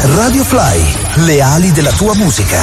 Radio Fly, le ali della tua musica.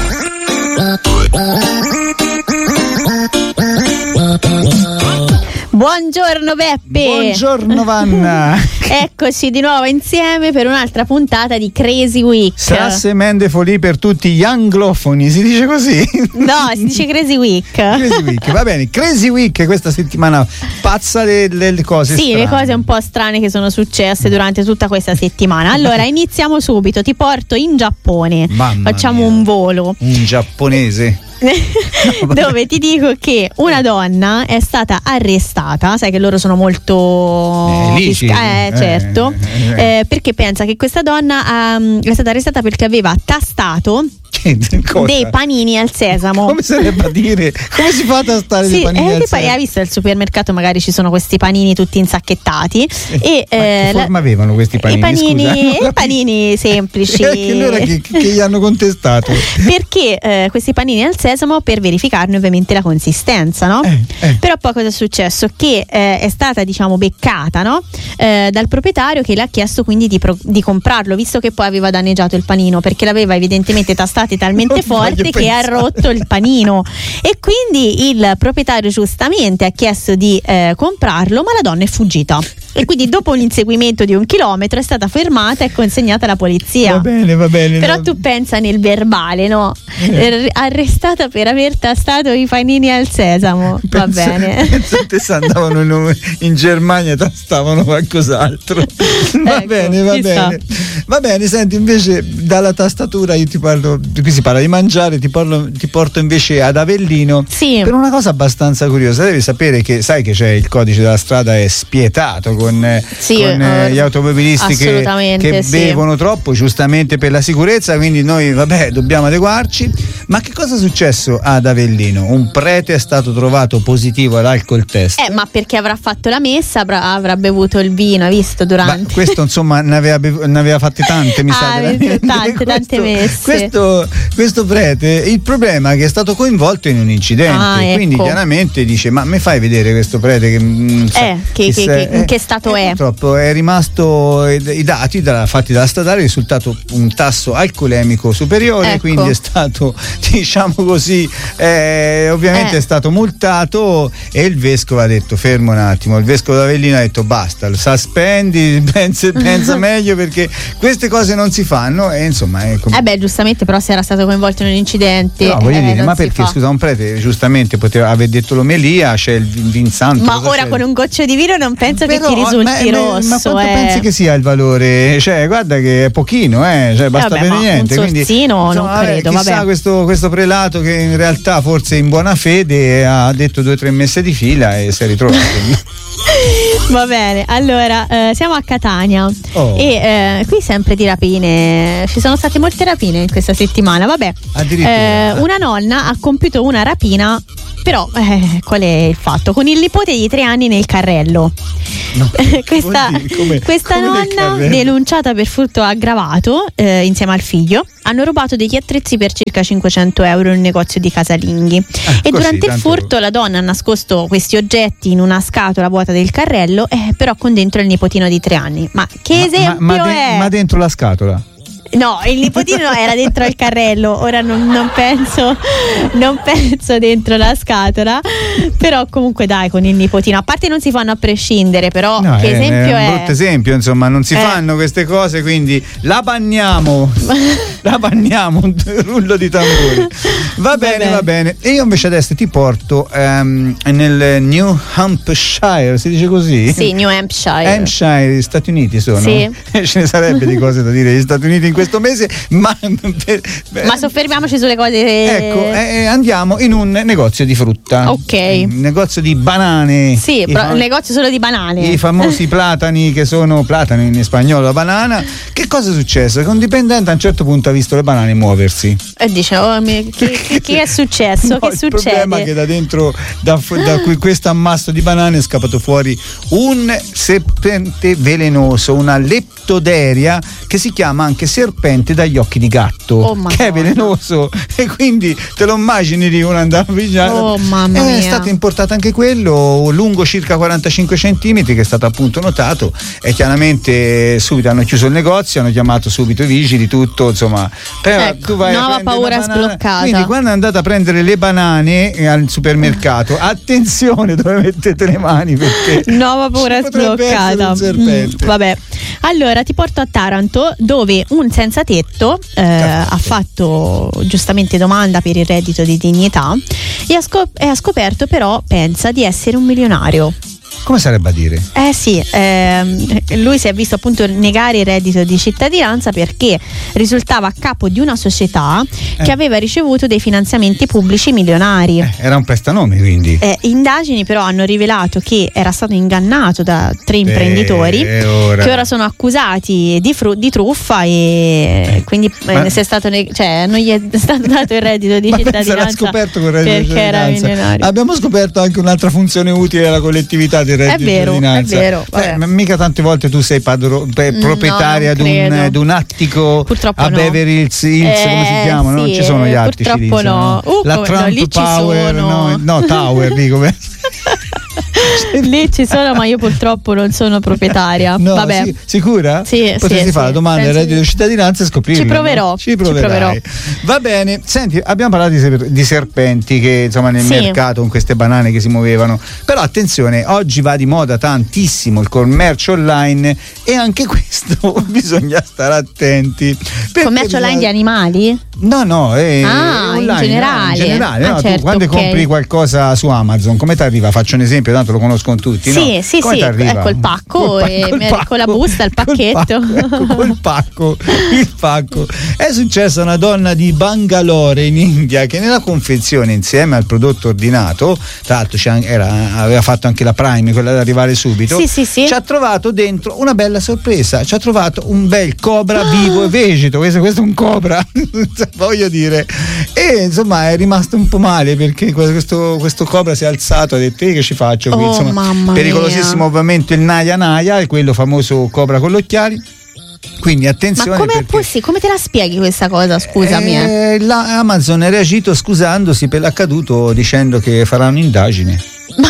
Buongiorno Beppe. Buongiorno Vanna. Eccoci di nuovo insieme per un'altra puntata di Crazy Week. Semaine de folie per tutti gli anglofoni, si dice così? No, si dice Crazy Week. Crazy Week, va bene. Crazy Week, questa settimana pazza delle cose sì, strane. le cose un po' strane che sono successe durante tutta questa settimana. Allora, iniziamo subito, ti porto in Giappone. Mamma Facciamo mia. un volo. Un giapponese. Dove ti dico che una donna è stata arrestata, sai che loro sono molto certo, perché pensa che questa donna è stata arrestata perché aveva tastato dei panini al sesamo. Come sarebbe a dire? Come si fa a tastare dei panini al sesamo? Hai visto al supermercato magari ci sono questi panini tutti insacchettati e che forma avevano questi panini? I panini semplici. E allora che gli hanno contestato? Perché questi panini al sesamo per verificarne ovviamente la consistenza, no? Però poi cosa è successo? Che è stata beccata, no? Dal proprietario che le ha chiesto quindi di comprarlo, visto che poi aveva danneggiato il panino perché l'aveva evidentemente tastato talmente forte che ha rotto il panino, e quindi il proprietario giustamente ha chiesto di comprarlo, ma la donna è fuggita e quindi dopo un inseguimento di 1 chilometro è stata fermata e consegnata alla polizia. Va bene. Però tu pensa nel verbale, no? Arrestata per aver tastato i panini al sesamo. Va bene. Pensate se andavano in Germania tastavano qualcos'altro. Va bene. Va bene, senti, invece dalla tastatura io ti parlo, qui si parla di mangiare, ti porto invece ad Avellino, sì, per una cosa abbastanza curiosa. Devi sapere che sai che c'è il codice della strada è spietato con gli automobilisti che bevono troppo, giustamente per la sicurezza, quindi noi dobbiamo adeguarci. Ma che cosa è successo ad Avellino? Un prete è stato trovato positivo all'alcol test. Ma perché avrà fatto la messa, avrà bevuto il vino, hai visto durante? Ma questo insomma ne aveva fatte tante, mi sa. Tante messe. Questo prete, il problema è che è stato coinvolto in un incidente, quindi chiaramente dice: ma mi fai vedere questo prete in che stato è? Purtroppo è rimasto i dati fatti dalla statale, è risultato un tasso alcolemico superiore, quindi è stato, diciamo così, ovviamente è stato multato, e il vescovo ha detto: fermo un attimo. Il vescovo d'Avellino ha detto: basta, sospendi, pensa meglio, perché queste cose non si fanno. E insomma giustamente, però se era stato coinvolto in un incidente, no, voglio dire, ma perché scusa, un prete giustamente poteva aver detto l'omelia, c'è il vin santo, ma ora con un goccio di vino non penso che ti risulti rosso. Ma quanto pensi che sia il valore? Cioè, guarda che è pochino, basta per niente. Un sorsino, quindi, non credo. Chissà, questo prelato che in realtà forse in buona fede ha detto 2 o 3 messe di fila e si è ritrovato. Va bene, allora siamo a Catania e qui sempre di rapine, ci sono state molte rapine in questa settimana. Una nonna ha compiuto una rapina, però qual è il fatto? Con il nipote di 3 anni nel carrello. No, questa nonna, denunciata per furto aggravato insieme al figlio, hanno rubato degli attrezzi per circa 500 euro in un negozio di casalinghi, e durante il furto la donna ha nascosto questi oggetti in una scatola vuota del carrello, però con dentro il nipotino di 3 anni. Ma che esempio è? Ma dentro la scatola? No, il nipotino era dentro il carrello, ora non penso dentro la scatola, però comunque dai, con il nipotino, a parte non si fanno a prescindere, però che esempio è? Un brutto esempio, insomma, non si fanno queste cose, quindi la banniamo, un rullo di tamburi. Va bene. E io invece adesso ti porto nel New Hampshire, si dice così? Sì, New Hampshire. Gli Stati Uniti sono. Sì. Ce ne sarebbe di cose da dire gli Stati Uniti in questo mese, ma soffermiamoci sulle cose. Andiamo in un negozio di frutta. Ok. Un negozio di banane. Sì, un negozio solo di banane. I famosi platani, che sono platani in spagnolo, la banana. Che cosa è successo? Che un dipendente a un certo punto ha visto le banane muoversi. E dice: che è successo? Che succede? Il problema è che da dentro, da questo ammasso di banane, è scappato fuori un serpente velenoso, una leptoderia, che si chiama anche serpente serpente dagli occhi di gatto, che è velenoso, e quindi te lo immagini di uno andare a avvicinare. Oh mamma mia. È stato importato anche quello, lungo circa 45 centimetri, che è stato appunto notato, e chiaramente subito hanno chiuso il negozio, hanno chiamato subito i vigili, tutto, insomma. Tu vai nuova paura sbloccata. Quindi quando andate a prendere le banane al supermercato, attenzione dove mettete le mani, perché nuova paura sbloccata. Vabbè, allora ti porto a Taranto, dove un senza tetto ha fatto giustamente domanda per il reddito di dignità e ha scoperto, però, pensa, di essere un milionario. Come sarebbe a dire? Lui si è visto appunto negare il reddito di cittadinanza perché risultava a capo di una società che aveva ricevuto dei finanziamenti pubblici milionari. Era un prestanome, quindi. Indagini però hanno rivelato che era stato ingannato da 3 imprenditori che ora sono accusati di truffa, e quindi non gli è stato dato il reddito di cittadinanza. Sarà scoperto quel reddito di cittadinanza. Era milionario. Abbiamo scoperto anche un'altra funzione utile alla collettività. È vero. Mica tante volte tu sei proprietaria di un attico purtroppo a Beverly Hills, come si chiama? Sì, non ci sono gli attici purtroppo lì, no. La Trump Power, no, Tower, dico. Lì ci sono, ma io purtroppo non sono proprietaria. No, vabbè. Sicura? Sì. Potresti fare la domanda del reddito di cittadinanza e scoprirlo. Ci proverò. Ci proverò. Va bene. Senti, abbiamo parlato di serpenti che insomma nel mercato, con queste banane che si muovevano. Però attenzione, oggi va di moda tantissimo il commercio online, e anche questo bisogna stare attenti. Commercio online di animali? No, online, in generale. No? Certo, tu quando compri qualcosa su Amazon, come ti arriva? Faccio un esempio, tanto lo conoscono tutti. Sì, ecco il pacco, con la busta, il pacchetto. Col pacco. È successa una donna di Bangalore in India che nella confezione, insieme al prodotto ordinato, tra l'altro aveva fatto anche la Prime, quella da arrivare subito, ci ha trovato dentro una bella sorpresa. Ci ha trovato un bel cobra vivo e vegeto. Questo è un cobra, voglio dire. E insomma è rimasto un po' male, perché questo cobra si è alzato e ha detto: che ci faccio qui? Insomma, pericolosissimo ovviamente il Naya, è quello famoso cobra con gli occhiali. Quindi attenzione. Ma com'è possibile? Come te la spieghi questa cosa? Scusami. Amazon ha reagito scusandosi per l'accaduto, dicendo che farà un'indagine. Ma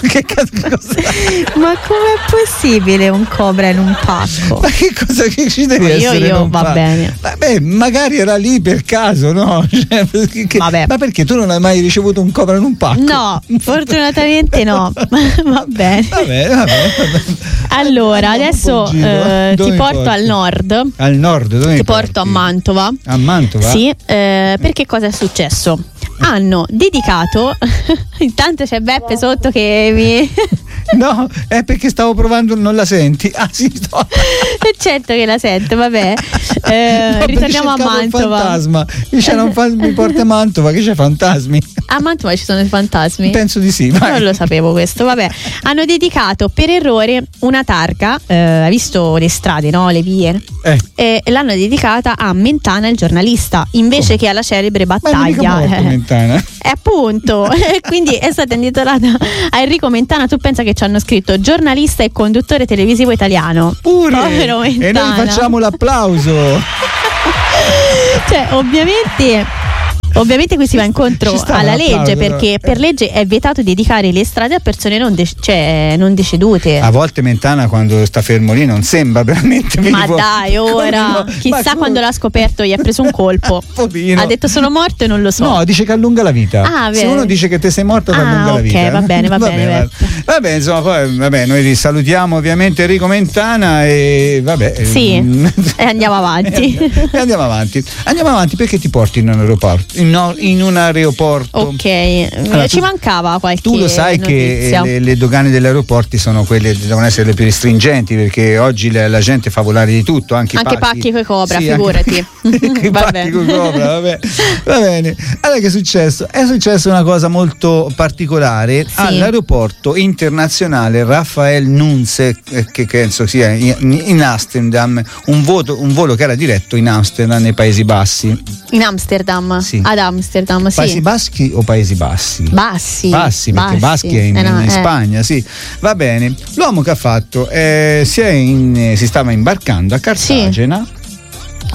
com'è possibile un cobra in un pacco? Ma che cosa che ci deve essere? Io va bene. Vabbè, magari era lì per caso, no? Vabbè. Ma perché tu non hai mai ricevuto un cobra in un pacco? No, fortunatamente no. Va bene. Vabbè. Allora, adesso ti porto al nord. Al nord? Dove ti porto a Mantova. A Mantova? Sì, perché cosa è successo? Hanno dedicato intanto c'è Beppe sotto che mi no, è perché stavo provando, non la senti? Ah sì, sto. Certo che la sento, vabbè. Ritorniamo a Mantova. Fantasma. Mi porta a Mantova, che c'è fantasmi. A Mantova ci sono i fantasmi? Penso di sì, vai. Non lo sapevo questo, vabbè. Hanno dedicato per errore una targa, hai visto le strade, no? Le vie? E l'hanno dedicata a Mentana, il giornalista, invece che alla celebre battaglia. Mentana. Appunto, quindi è stata intitolata a Enrico Mentana. Tu pensa che ci hanno scritto giornalista e conduttore televisivo italiano. Pure. Povero Mentana. E noi facciamo l'applauso. Cioè, ovviamente qui si va incontro alla legge, perché per legge è vietato dedicare le strade a persone non decedute. A volte Mentana, quando sta fermo lì, non sembra veramente vivo. Ma dai, ora chissà quando l'ha scoperto gli ha preso un colpo. Poverino. Ha detto sono morto e non lo so. No, dice che allunga la vita. Se uno dice che te sei morto, ti allunga la vita. Va bene. Vabbè, insomma, poi noi ti salutiamo ovviamente Enrico Mentana e vabbè. Sì. E andiamo avanti. Andiamo avanti perché ti porti in un aeroporto. In un aeroporto. Ok, allora, ci mancava qualche. Tu lo sai notizia. Che le dogane degli aeroporti sono quelle, devono essere le più restringenti, perché oggi la gente fa volare di tutto, anche pacchi coi cobra, sì, figurati. I pacchi coi cobra, vabbè. Va bene. Allora, che è successo? È successa una cosa molto particolare all'aeroporto internazionale Rafael Nunze, che penso sia in Amsterdam, un volo che era diretto in Amsterdam, nei Paesi Bassi. In Amsterdam? Sì. Ad Amsterdam, sì. Paesi Baschi o Paesi Bassi? Bassi, perché Baschi è in Spagna, sì. Va bene. L'uomo che ha fatto si stava imbarcando a Cartagena.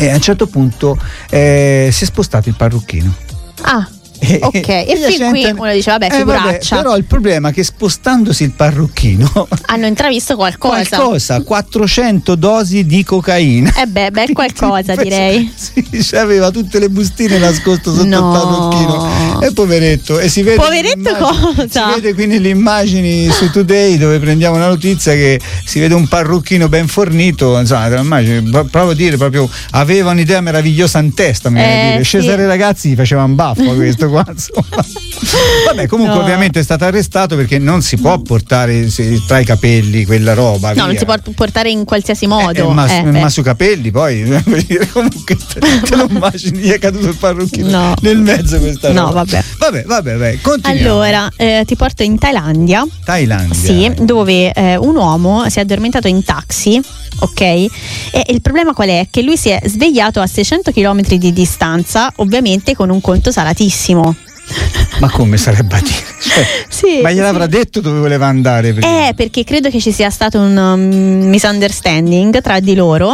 E a un certo punto si è spostato il parrucchino. Ok, e fin qui uno dice vabbè, figuraccia. Però il problema è che spostandosi il parrucchino hanno intravisto qualcosa. 400 dosi di cocaina. Qualcosa direi. Sì, aveva tutte le bustine nascoste sotto il parrucchino. E poveretto, e si vede. Poveretto cosa? Si vede qui nelle immagini su Today, dove prendiamo una notizia, che si vede un parrucchino ben fornito, insomma, provo a dire proprio, aveva un'idea meravigliosa in testa, mi viene a dire. Cesare Ragazzi gli faceva un baffo questo qua, insomma. Vabbè, comunque ovviamente è stato arrestato perché non si può portare tra i capelli quella roba. No, non si può portare in qualsiasi modo. Ma sui capelli poi comunque te lo immagini, gli è caduto il parrucchino nel mezzo questa roba. No, vabbè, continuiamo. Allora, ti porto in Thailandia. Sì, dove un uomo si è addormentato in taxi, ok? E il problema qual è? Che lui si è svegliato a 600 km di distanza, ovviamente con un conto salatissimo. Ma come sarebbe a dire? Sì, ma gliel'avrà detto dove voleva andare prima? Perché credo che ci sia stato un misunderstanding tra di loro.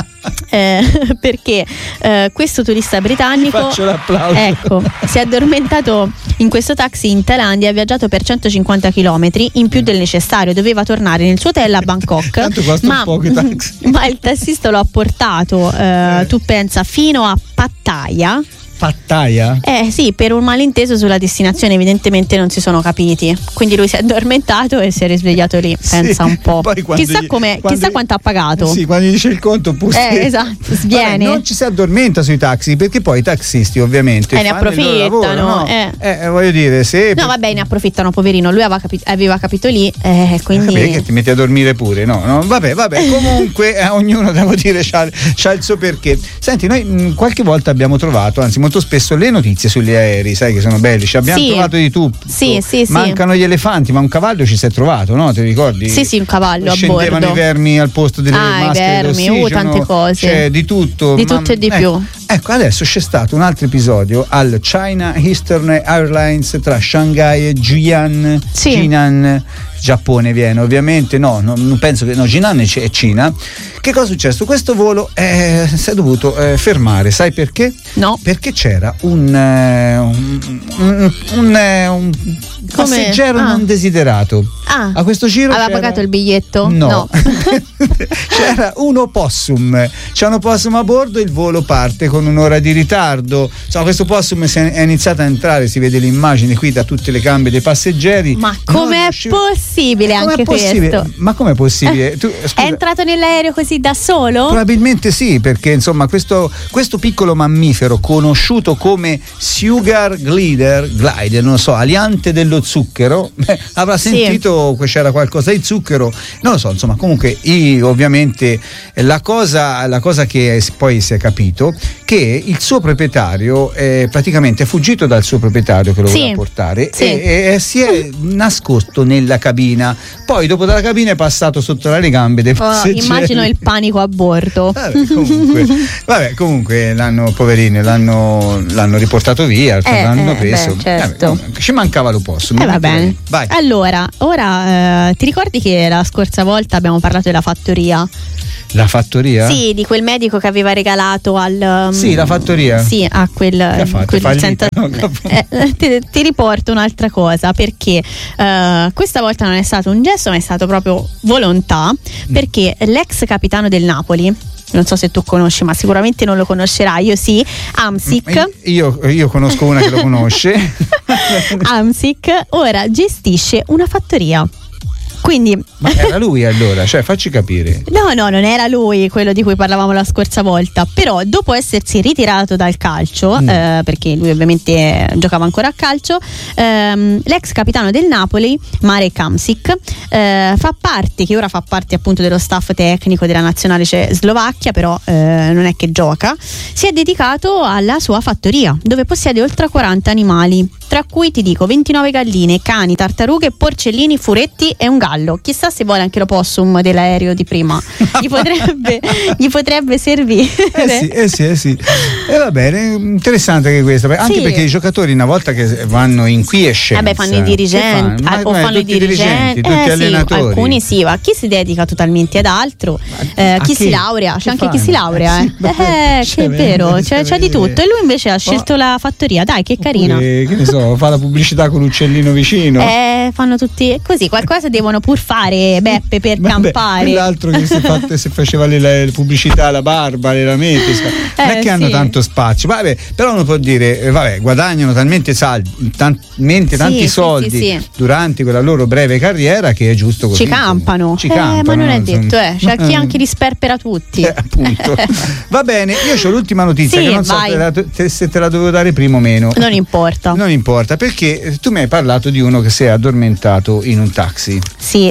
Perché questo turista britannico, faccio l'applauso, ecco, si è addormentato in questo taxi in Thailandia, ha viaggiato per 150 km in più del necessario, doveva tornare nel suo hotel a Bangkok. Tanto costa un po' che taxi. Ma il tassista lo ha portato, tu pensa, fino a Pattaya. Pattaya? Sì, per un malinteso sulla destinazione evidentemente non si sono capiti, quindi lui si è addormentato e si è risvegliato lì. Pensa un po'. Chissà quanto ha pagato. Sì, quando gli dice il conto esatto, sviene. Non ci si addormenta sui taxi, perché poi i taxisti ovviamente ne approfittano, lavoro, no? Voglio dire, se no, vabbè, ne approfittano, poverino, lui aveva capito lì, quindi che ti metti a dormire pure, no? Vabbè, comunque ognuno, devo dire, c'ha il suo perché. Senti, noi qualche volta abbiamo trovato, anzi molto spesso, le notizie sugli aerei, sai che sono belli, ci abbiamo trovato di tutto. Sì. Mancano gli elefanti, ma un cavallo ci si è trovato, no? Ti ricordi? Sì, un cavallo a bordo. Scendevano i vermi al posto delle maschere d'ossigeno, tante cose. C'è di tutto. Di tutto e di più. Ecco, adesso c'è stato un altro episodio al China Eastern Airlines tra Shanghai e Jinan, Giappone viene ovviamente, non penso che Jinan è Cina. Che cosa è successo? Questo volo si è dovuto fermare, sai perché? No. Perché c'era un passeggero non desiderato. A questo giro aveva pagato il biglietto? No. C'era un opossum. C'è un opossum a bordo, il volo parte con un'ora di ritardo. Insomma, questo opossum è iniziato a entrare, si vede l'immagine qui da tutte le gambe dei passeggeri. Ma com'è possibile anche questo? Ma com'è possibile? È entrato nell'aereo così da solo? Probabilmente sì, perché insomma questo piccolo mammifero conosciuto come sugar glider, non lo so, aliante dello zucchero, avrà sentito che c'era qualcosa di zucchero, non lo so, insomma, comunque ovviamente la cosa che poi si è capito, che il suo proprietario praticamente è fuggito dal suo proprietario che lo voleva portare e si è nascosto nella cabina, poi dopo dalla cabina è passato sotto le gambe dei passeggeri. Immagino il panico a bordo. Comunque l'hanno riportato via, l'hanno preso. Certo. Ci mancava l'opossum. Va bene. Vai. Allora, ora ti ricordi che la scorsa volta abbiamo parlato della fattoria? La fattoria? Sì, di quel medico che aveva regalato al sì, la fattoria. Sì, a quel ti riporto un'altra cosa, perché questa volta non è stato un gesto, ma è stato proprio volontà, perché l'ex capitano del Napoli, non so se tu conosci, ma sicuramente non lo conoscerai, io sì, Hamsik. Io conosco una che lo conosce. Hamsik ora gestisce una fattoria. Quindi, ma era lui allora? Cioè, facci capire. No, non era lui quello di cui parlavamo la scorsa volta. Però dopo essersi ritirato dal calcio, perché lui ovviamente giocava ancora a calcio, l'ex capitano del Napoli, Marek Hamsik, che ora fa parte appunto dello staff tecnico della nazionale Slovacchia, però non è che gioca, si è dedicato alla sua fattoria, dove possiede oltre 40 animali, tra cui ti dico 29 galline, cani, tartarughe, porcellini, furetti e un gallo. Chissà se vuole anche l'opossum dell'aereo di prima. Gli potrebbe servire. Sì. E va bene, interessante anche questo, anche perché i giocatori una volta che vanno in quiescenza fanno i dirigenti, fanno i dirigenti, tutti allenatori. Sì, alcuni sì, ma chi si dedica totalmente ad altro, chi si laurea, c'è anche chi si laurea, che è vero, c'è di tutto. E lui invece ha scelto la fattoria, dai, che carino. Che ne so, fa la pubblicità con l'uccellino vicino. Fanno tutti così, qualcosa devono pur fare, Beppe, per campare. L'altro che si faceva le pubblicità, la barba, le lamette, non è che hanno tanto spazio, però uno può dire, guadagnano talmente tanti soldi durante quella loro breve carriera che è giusto così. Ci campano, ma non è detto, c'è chi anche li sperpera tutti. Appunto. Va bene, io ho l'ultima notizia che non so se te la dovevo dare prima o meno. Non importa, perché tu mi hai parlato di uno che si è addormentato in un taxi. Sì.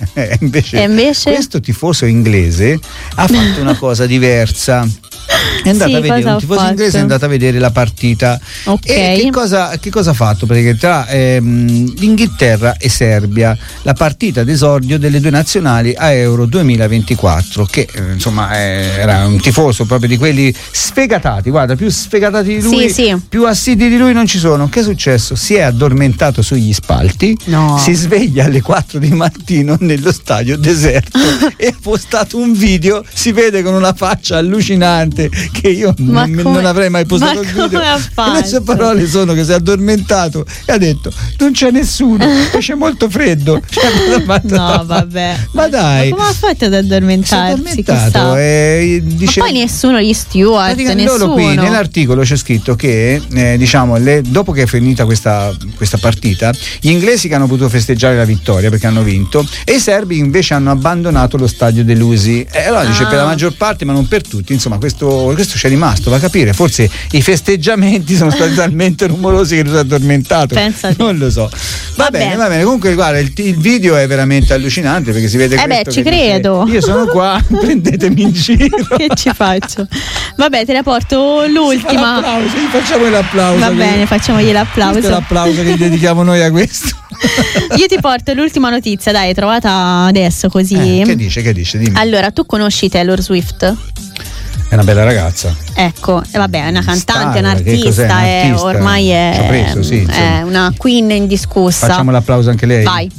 Invece questo tifoso inglese ha fatto una cosa diversa. È andato a vedere un tifoso inglese, è andato a vedere la partita. E che cosa ha fatto? Perché tra l'Inghilterra e Serbia, la partita d'esordio delle due nazionali a Euro 2024, che era un tifoso proprio di quelli sfegatati, guarda, più sfegatati di lui, più assidui di lui non ci sono. Che è successo? Si è addormentato sugli spalti, si sveglia alle 4 di mattino nello stadio deserto e ha postato un video, si vede con una faccia allucinante che io non avrei mai postato il video. Le sue parole sono che si è addormentato e ha detto non c'è nessuno, c'è molto freddo. No, vabbè. Ma dai, ma come ha fatto ad addormentarsi? Ma poi nessuno, gli steward, nessuno. Qui nell'articolo c'è scritto che dopo che è finita questa partita, gli inglesi che hanno potuto festeggiare la vittoria perché hanno vinto, e i serbi invece hanno abbandonato lo stadio delusi. Allora dice per la maggior parte, ma non per tutti, insomma questo c'è rimasto, va a capire, forse i festeggiamenti sono stati talmente rumorosi che lui si è addormentato. Non lo so. Va bene, comunque guarda, il video è veramente allucinante perché si vede ci credo. Io sono qua, prendetemi in giro. Che ci faccio? Vabbè, te la porto l'ultima. Facciamo l'applauso. Va bene, facciamogli l'applauso. Questo è l'applauso che gli dedichiamo noi a questo. Io ti porto l'ultima notizia, dai, trovata adesso così. Che dice? Dimmi. Allora, tu conosci Taylor Swift? È una bella ragazza. Ecco, vabbè, è una cantante, un'artista, ormai è una queen indiscussa. Facciamo l'applauso anche lei. Vai.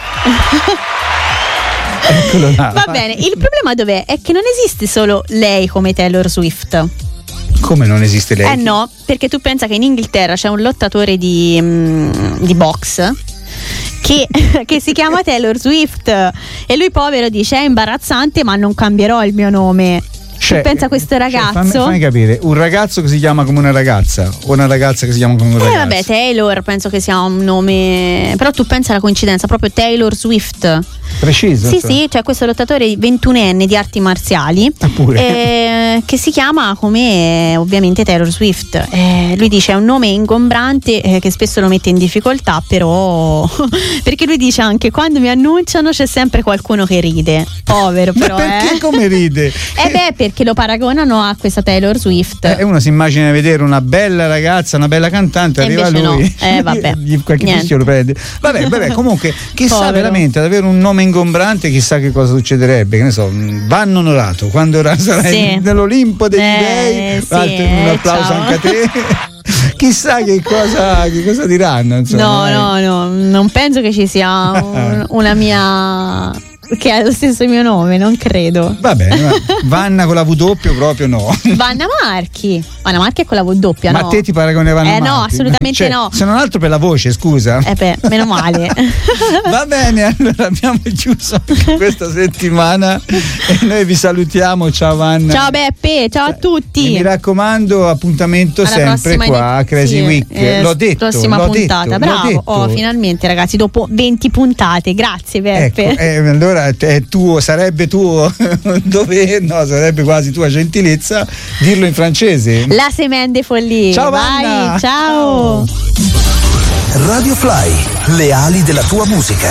Eccolo là. Va bene, il problema dov'è? È che non esiste solo lei come Taylor Swift. Come non esiste lei? No, perché tu pensa che in Inghilterra c'è un lottatore di box che si chiama Taylor Swift e lui povero dice è imbarazzante ma non cambierò il mio nome. Pensa a questo ragazzo. Fammi capire, un ragazzo che si chiama come una ragazza o una ragazza che si chiama come un ragazzo? Vabbè, Taylor penso che sia un nome, però tu pensa alla coincidenza, proprio Taylor Swift. Preciso. Sì, cioè questo lottatore 21enne di arti marziali che si chiama come ovviamente Taylor Swift. Lui dice è un nome ingombrante che spesso lo mette in difficoltà, però perché lui dice anche quando mi annunciano c'è sempre qualcuno che ride. Povero però. Ma perché come ride? Perché lo paragonano a questa Taylor Swift. Uno si immagina di vedere una bella ragazza, una bella cantante, arriva lui. No. Vabbè. Qualche fischio lo prende. Vabbè, comunque chissà veramente ad avere un nome ingombrante, chissà che cosa succederebbe, che ne so, vanno onorato quando sarai nell'Olimpo degli dei. Un applauso anche a te. Chissà che cosa diranno, insomma. No, non penso che ci sia una mia che ha lo stesso mio nome, non credo. Va bene, Vanna con la W proprio no. Vanna Marchi è con la W, no? Ma a te ti paragone Vanna Marchi? No, assolutamente no. Se non altro per la voce, scusa. Meno male. Va bene, allora abbiamo chiuso questa settimana e noi vi salutiamo. Ciao Vanna. Ciao Beppe, ciao a tutti. E mi raccomando, appuntamento sempre qua a Crazy Week. L'ho detto. Prossima puntata, bravo. Finalmente ragazzi, dopo 20 puntate, grazie Beppe. Ecco, allora è tuo, sarebbe tuo dovere, no, sarebbe quasi tua gentilezza dirlo in francese. La semaine de folie. Ciao Vanna. Ciao. Radio Fly, le ali della tua musica.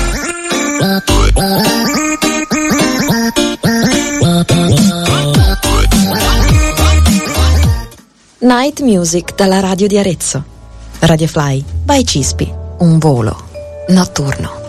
Night Music dalla radio di Arezzo. Radio Fly by Cispi, un volo notturno.